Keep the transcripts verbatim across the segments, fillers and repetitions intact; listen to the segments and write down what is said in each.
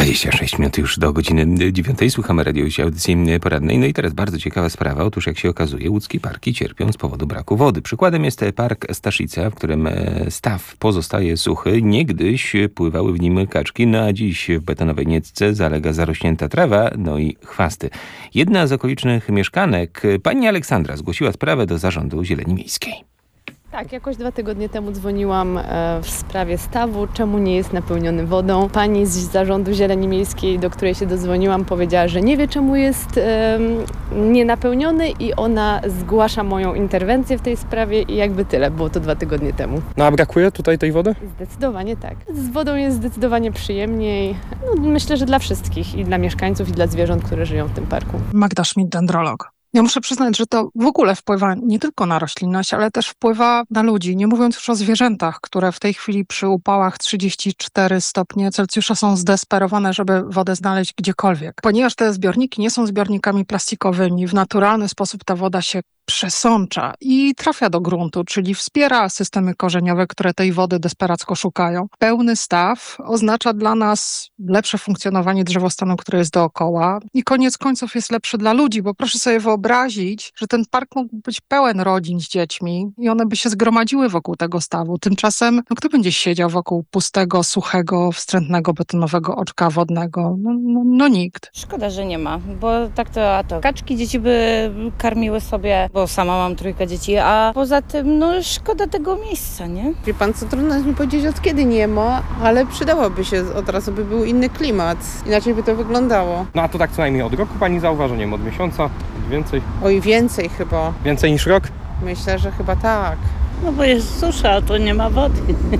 dwadzieścia sześć minut już do godziny dziewiątej. Słuchamy Radio Wieś, audycji porannej. No i teraz bardzo ciekawa sprawa. Otóż jak się okazuje, łódzkie parki cierpią z powodu braku wody. Przykładem jest park Staszica, w którym staw pozostaje suchy. Niegdyś pływały w nim kaczki, no a dziś w betonowej niecce zalega zarośnięta trawa, no i chwasty. Jedna z okolicznych mieszkanek, pani Aleksandra, zgłosiła sprawę do Zarządu Zieleni Miejskiej. Tak, jakoś dwa tygodnie temu dzwoniłam w sprawie stawu, czemu nie jest napełniony wodą. Pani z Zarządu Zieleni Miejskiej, do której się dodzwoniłam, powiedziała, że nie wie, czemu jest um, nienapełniony i ona zgłasza moją interwencję w tej sprawie i jakby tyle. Było to dwa tygodnie temu. No a brakuje tutaj tej wody? Zdecydowanie tak. Z wodą jest zdecydowanie przyjemniej. No, myślę, że dla wszystkich i dla mieszkańców i dla zwierząt, które żyją w tym parku. Magda Schmidt, dendrolog. Ja muszę przyznać, że to w ogóle wpływa nie tylko na roślinność, ale też wpływa na ludzi. Nie mówiąc już o zwierzętach, które w tej chwili przy upałach trzydzieści cztery stopnie Celsjusza są zdesperowane, żeby wodę znaleźć gdziekolwiek. Ponieważ te zbiorniki nie są zbiornikami plastikowymi, w naturalny sposób ta woda się przesącza i trafia do gruntu, czyli wspiera systemy korzeniowe, które tej wody desperacko szukają. Pełny staw oznacza dla nas lepsze funkcjonowanie drzewostanu, które jest dookoła i koniec końców jest lepszy dla ludzi, bo proszę sobie wyobrazić, że ten park mógł być pełen rodzin z dziećmi i one by się zgromadziły wokół tego stawu. Tymczasem no, kto będzie siedział wokół pustego, suchego, wstrętnego, betonowego oczka wodnego? No, no, no nikt. Szkoda, że nie ma, bo tak to, a to kaczki dzieci by karmiły sobie, bo sama mam trójkę dzieci, a poza tym, no szkoda tego miejsca, nie? Wie pan co, trudno jest mi powiedzieć, od kiedy nie ma, ale przydałoby się, od razu by był inny klimat, inaczej by to wyglądało. No a to tak co najmniej od roku pani zauważa, nie wiem, od miesiąca, więcej? Oj, więcej chyba. Więcej niż rok? Myślę, że chyba tak. No bo jest susza, a to nie ma wody.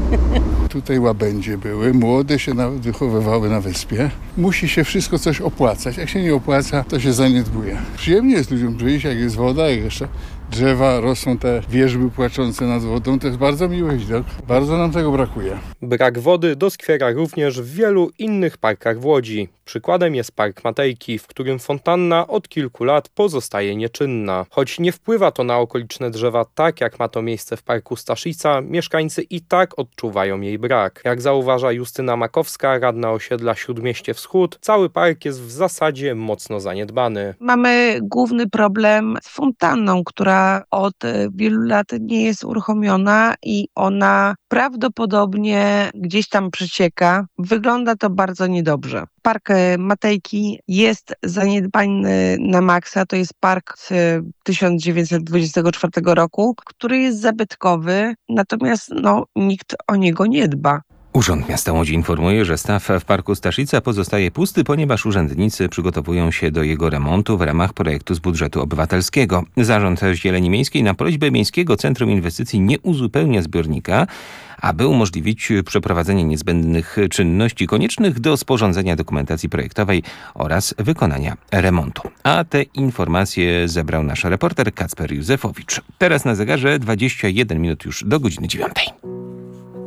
Tutaj łabędzie były, młode się nawet wychowywały na wyspie. Musi się wszystko coś opłacać. Jak się nie opłaca, to się zaniedbuje. Przyjemnie jest ludziom przyjść, jak jest woda i jeszcze drzewa, rosną te wierzby płaczące nad wodą. To jest bardzo miły widok. Bardzo nam tego brakuje. Brak wody doskwiera również w wielu innych parkach w Łodzi. Przykładem jest Park Matejki, w którym fontanna od kilku lat pozostaje nieczynna. Choć nie wpływa to na okoliczne drzewa tak, jak ma to miejsce w parku Staszica, mieszkańcy i tak odczuwają jej brak. Jak zauważa Justyna Makowska, radna osiedla Śródmieście Wschód, cały park jest w zasadzie mocno zaniedbany. Mamy główny problem z fontanną, która od wielu lat nie jest uruchomiona i ona prawdopodobnie gdzieś tam przecieka. Wygląda to bardzo niedobrze. Park Matejki jest zaniedbany na maksa. To jest park z tysiąc dziewięćset dwudziestego czwartego roku, który jest zabytkowy, natomiast no, nikt o niego nie dba. Urząd Miasta Łodzi informuje, że staw w parku Staszica pozostaje pusty, ponieważ urzędnicy przygotowują się do jego remontu w ramach projektu z budżetu obywatelskiego. Zarząd Zieleni Miejskiej na prośbę Miejskiego Centrum Inwestycji nie uzupełnia zbiornika, aby umożliwić przeprowadzenie niezbędnych czynności koniecznych do sporządzenia dokumentacji projektowej oraz wykonania remontu. A te informacje zebrał nasz reporter Kacper Józefowicz. Teraz na zegarze dwadzieścia jeden minut już do godziny dziewiątej.